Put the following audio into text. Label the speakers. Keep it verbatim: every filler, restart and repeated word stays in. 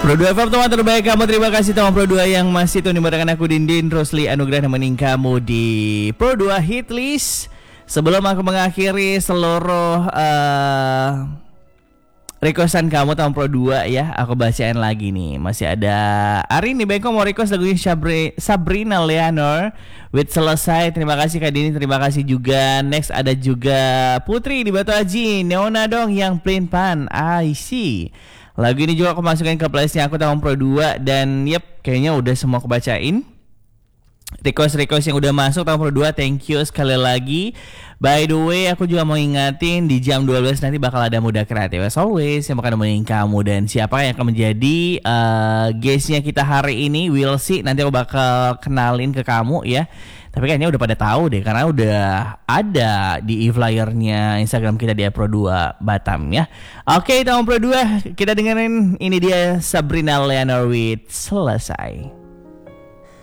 Speaker 1: Pro dua F M teman terbaik kamu, terima kasih teman Pro dua yang masih tune bareng aku Dindin Rosli Anugrah nemenin kamu di Pro dua Hit List. Sebelum aku mengakhiri seluruh uh, requestan kamu teman Pro dua ya, aku bacain lagi nih. Masih ada Ari nih, Bengko mau request lagunya Sabri, Sabrina Leonor with Selesai. Terima kasih Kak Dini, terima kasih juga. Next ada juga Putri di Batu Haji, Neona dong yang Plain Pan. I see. Lagu ini juga aku masukin ke playlistnya aku tahun Pro dua. Dan yep, kayaknya udah semua aku bacain request-request yang udah masuk tahun Pro dua. Thank you sekali lagi. By the way, aku juga mau ingatin di jam dua belas nanti bakal ada Muda Kreatif as always yang bakal nemenin kamu. Dan siapa yang akan menjadi uh, guestnya kita hari ini, we'll see. Nanti aku bakal kenalin ke kamu ya. Tapi kayaknya udah pada tahu deh, karena udah ada di e-flyernya Instagram kita di Pro dua Batam ya. Oke, tahun Pro dua, kita dengerin ini dia Sabrina Leonor with Selesai.